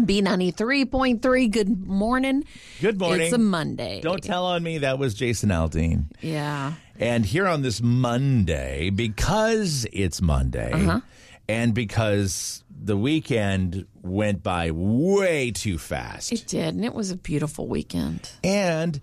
B93.3, good morning. Good morning. It's a Monday. Don't tell on me that was Jason Aldean. Yeah. And here on this Monday, because it's Monday, and because the weekend went by way too fast. It did, and it was a beautiful weekend. And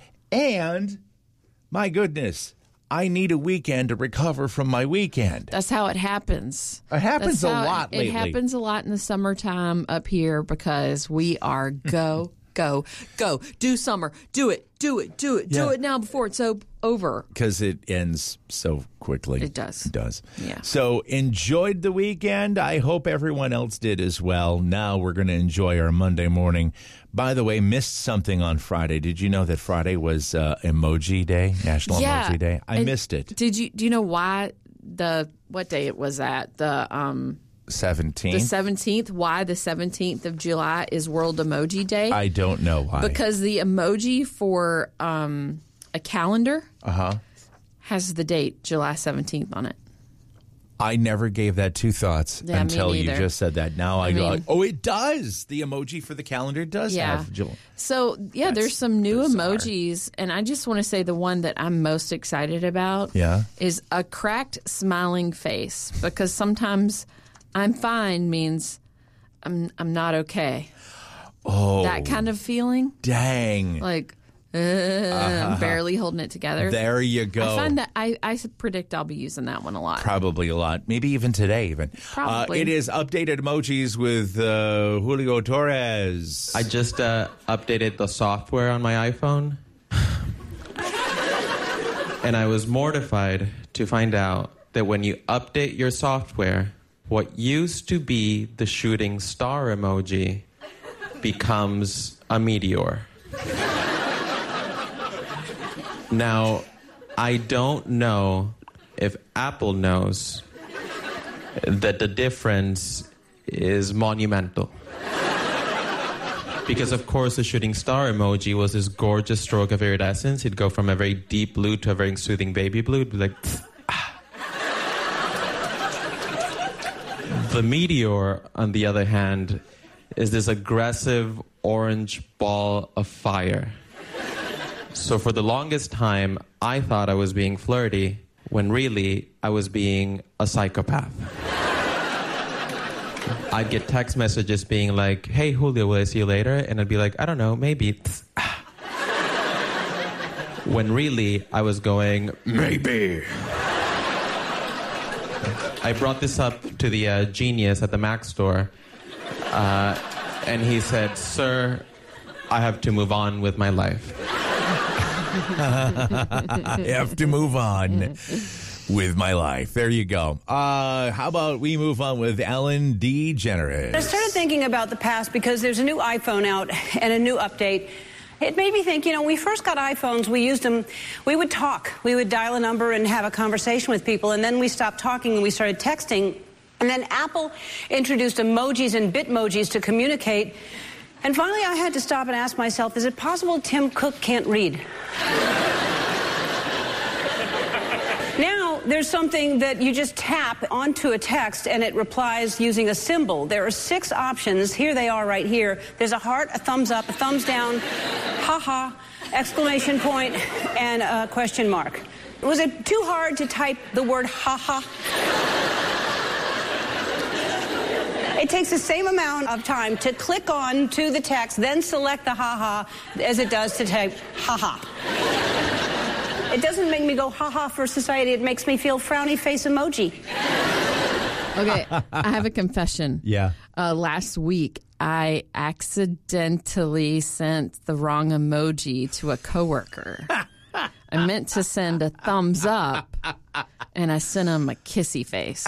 my goodness, I need a weekend to recover from my weekend. That's how it happens. It happens a lot lately. It happens a lot in the summertime up here because we are go. Do summer. Do it now before it's over. Because it ends so quickly. It does. It does. Yeah. So enjoyed the weekend. I hope everyone else did as well. Now we're going to enjoy our Monday morning. By the way, missed something on Friday. Did you know that Friday was Emoji Day, National Emoji Day? I missed it. Do you know why what day it was at? The 17th? The 17th. Why the 17th of July is World Emoji Day? I don't know why. Because the emoji for a calendar has the date July 17th on it. I never gave that two thoughts until you just said that. Now I go, oh, it does. The emoji for the calendar does have July. So, there's some new emojis, and I just want to say the one that I'm most excited about is a cracked smiling face, because sometimes I'm fine means I'm not okay. Oh. That kind of feeling. Dang. Like, I'm barely holding it together. There you go. I find that I predict I'll be using that one a lot. Probably a lot. Maybe even today even. Probably. It is updated emojis with Julio Torres. I just updated the software on my iPhone. And I was mortified to find out that when you update your software, what used to be the shooting star emoji becomes a meteor. Now, I don't know if Apple knows that the difference is monumental. Because, of course, the shooting star emoji was this gorgeous stroke of iridescence. It'd go from a very deep blue to a very soothing baby blue. It'd be like, The meteor, on the other hand, is this aggressive orange ball of fire. So for the longest time, I thought I was being flirty, when really I was being a psychopath. I'd get text messages being like, hey, Julio, will I see you later? And I'd be like, I don't know, maybe. When really I was going, maybe. I brought this up to the genius at the Mac store, and he said, sir, I have to move on with my life. I have to move on with my life. There you go. How about we move on with Ellen DeGeneres? I started thinking about the past because there's a new iPhone out and a new update. It made me think, when we first got iPhones, we used them, we would talk. We would dial a number and have a conversation with people, and then we stopped talking and we started texting. And then Apple introduced emojis and Bitmojis to communicate. And finally, I had to stop and ask myself, is it possible Tim Cook can't read? Now, there's something that you just tap onto a text and it replies using a symbol. There are 6 options. Here they are right here. There's a heart, a thumbs up, a thumbs down, ha-ha, exclamation point, and a question mark. Was it too hard to type the word ha-ha? It takes the same amount of time to click on to the text, then select the ha-ha, as it does to type ha-ha. It doesn't make me go ha-ha for society. It makes me feel frowny face emoji. Okay, I have a confession. Yeah. Last week, I accidentally sent the wrong emoji to a coworker. I meant to send a thumbs up, and I sent him a kissy face.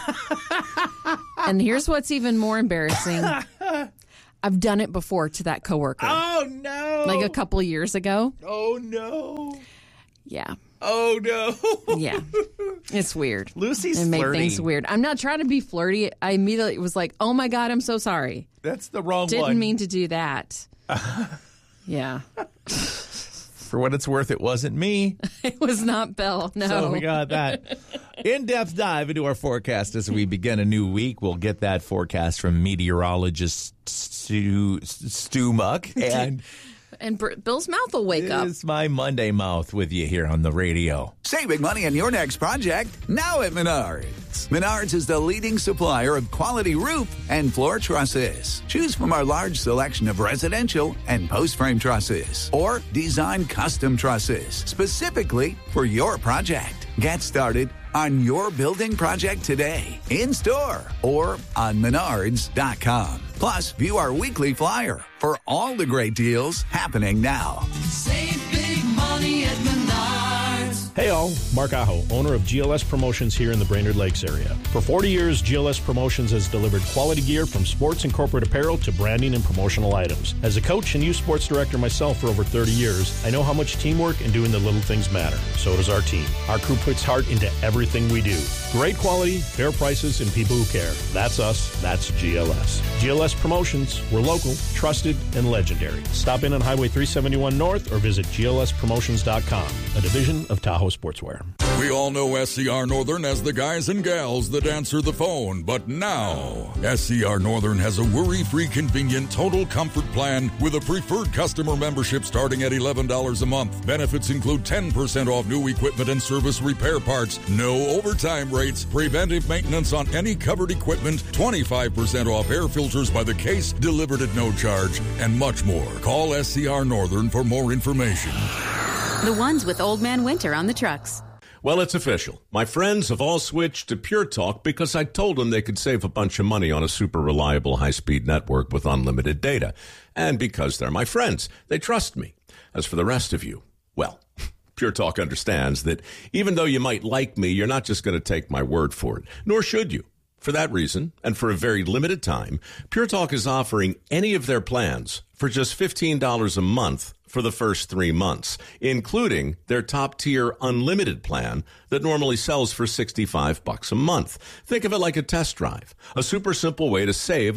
And here's what's even more embarrassing. I've done it before to that coworker. Oh, no. Like a couple of years ago. Oh, no. Yeah. Oh, no. Yeah. It's weird. Lucy's it made flirty. things weird. I'm not trying to be flirty. I immediately was like, oh, my God, I'm so sorry. That's the wrong one. Didn't mean to do that. Yeah. For what it's worth, it wasn't me. It was not Bell, no. So we got that. In-depth dive into our forecast as we begin a new week. We'll get that forecast from meteorologist Stu Muck. And Bill's mouth will wake up. It's my Monday mouth with you here on the radio. Saving money on your next project now at Menards. Menards is the leading supplier of quality roof and floor trusses. Choose from our large selection of residential and post-frame trusses or design custom trusses specifically for your project. Get started on your building project today, in-store or on Menards.com. Plus, view our weekly flyer for all the great deals happening now. Save big money at Menards. Hey all, Mark Aho, owner of GLS Promotions here in the Brainerd Lakes area. For 40 years, GLS Promotions has delivered quality gear from sports and corporate apparel to branding and promotional items. As a coach and youth sports director myself for over 30 years, I know how much teamwork and doing the little things matter. So does our team. Our crew puts heart into everything we do. Great quality, fair prices, and people who care. That's us. That's GLS. GLS Promotions. We're local, trusted, and legendary. Stop in on Highway 371 North or visit glspromotions.com, a division of Tahoe Sportswear. We all know SCR Northern as the guys and gals that answer the phone, but now SCR Northern has a worry-free, convenient, total comfort plan with a preferred customer membership starting at $11 a month. Benefits include 10% off new equipment and service repair parts, no overtime rates, preventive maintenance on any covered equipment, 25% off air filters by the case delivered at no charge, and much more. Call SCR Northern for more information. The ones with Old Man Winter on the trucks. Well, it's official. My friends have all switched to Pure Talk because I told them they could save a bunch of money on a super reliable high-speed network with unlimited data. And because they're my friends, they trust me. As for the rest of you, well, Pure Talk understands that even though you might like me, you're not just going to take my word for it, nor should you. For that reason, and for a very limited time, Pure Talk is offering any of their plans for just $15 a month for the first 3 months, including their top-tier unlimited plan that normally sells for $65 a month. Think of it like a test drive, a super simple way to save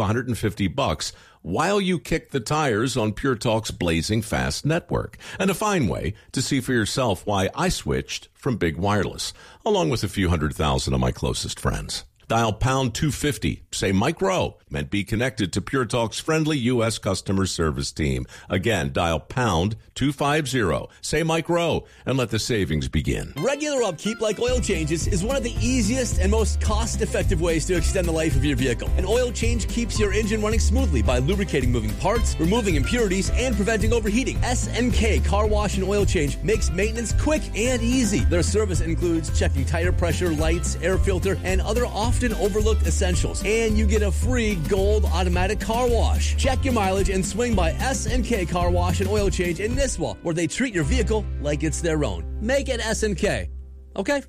$150 while you kick the tires on Pure Talk's blazing fast network, and a fine way to see for yourself why I switched from big wireless, along with a few 100,000 of my closest friends. Dial pound 250, say Mike Rowe, and be connected to Pure Talk's friendly U.S. customer service team. Again, dial pound 250, say Mike Rowe, and let the savings begin. Regular upkeep like oil changes is one of the easiest and most cost-effective ways to extend the life of your vehicle. An oil change keeps your engine running smoothly by lubricating moving parts, removing impurities, and preventing overheating. SNK Car Wash and Oil Change makes maintenance quick and easy. Their service includes checking tire pressure, lights, air filter, and other often overlooked essentials. And you get a free gold automatic car wash. Check your mileage and swing by SNK Car Wash and Oil Change in Nisswa, where they treat your vehicle like it's their own. Make it SNK. Okay?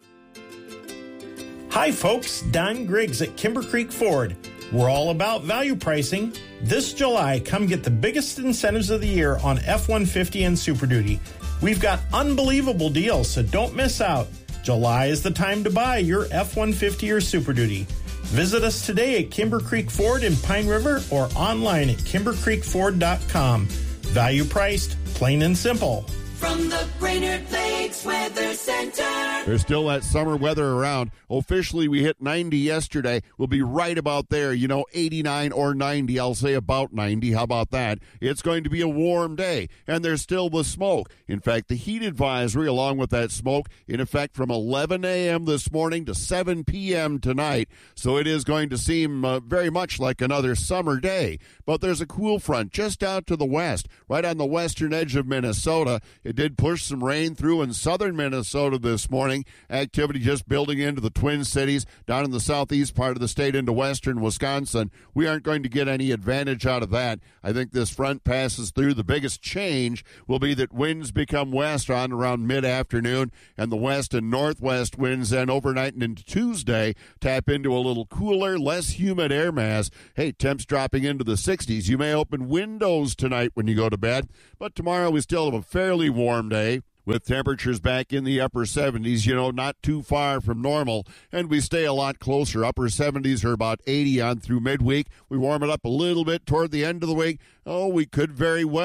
Hi folks, Don Griggs at Kimber Creek Ford. We're all about value pricing. This July, come get the biggest incentives of the year on F-150 and Super Duty. We've got unbelievable deals, so don't miss out. July is the time to buy your F-150 or Super Duty. Visit us today at Kimber Creek Ford in Pine River or online at kimbercreekford.com. Value priced, plain and simple. From the Brainerd Lakes Weather Center. There's still that summer weather around. Officially, we hit 90 yesterday. We'll be right about there, 89 or 90. I'll say about 90. How about that? It's going to be a warm day, and there's still the smoke. In fact, the heat advisory, along with that smoke, in effect from 11 a.m. this morning to 7 p.m. tonight. So it is going to seem very much like another summer day. But there's a cool front just out to the west, right on the western edge of Minnesota. It did push some rain through in southern Minnesota this morning. Activity just building into the Twin Cities, down in the southeast part of the state into western Wisconsin. We aren't going to get any advantage out of that. I think this front passes through. The biggest change will be that winds become west on around mid-afternoon, and the west and northwest winds then overnight and into Tuesday tap into a little cooler, less humid air mass. Hey, temps dropping into the 60s. You may open windows tonight when you go to bed, but tomorrow we still have a fairly warm day with temperatures back in the upper 70s, not too far from normal, and we stay a lot closer. Upper 70s are about 80 on through midweek. We warm it up a little bit toward the end of the week. Oh, we could very well.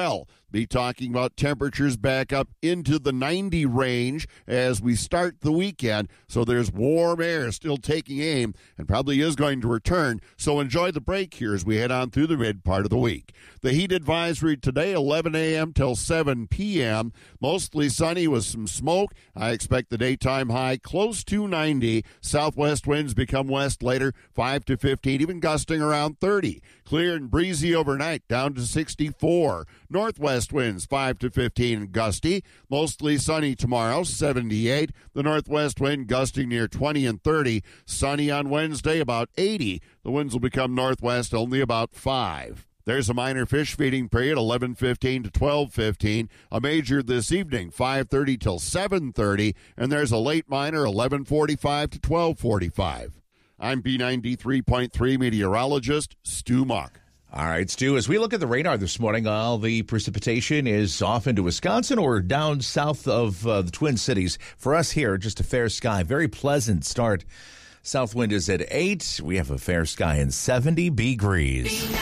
Be talking about temperatures back up into the 90 range as we start the weekend. So there's warm air still taking aim and probably is going to return. So enjoy the break here as we head on through the mid part of the week. The heat advisory today, 11 a.m. till 7 p.m. Mostly sunny with some smoke. I expect the daytime high close to 90. Southwest winds become west later, 5 to 15, even gusting around 30. Clear and breezy overnight, down to 64. Northwest winds 5 to 15 and gusty. Mostly sunny tomorrow, 78. The northwest wind gusting near 20 and 30. Sunny on Wednesday, about 80. The winds will become northwest only about 5. There's a minor fish feeding period, 11:15 to 12:15. A major this evening, 5:30 till 7:30. And there's a late minor, 11:45 to 12:45. I'm B93.3 meteorologist Stu Muck. All right, Stu, as we look at the radar this morning, all the precipitation is off into Wisconsin or down south of the Twin Cities. For us here, just a fair sky, very pleasant start. South wind is at 8. We have a fair sky and 70 degrees.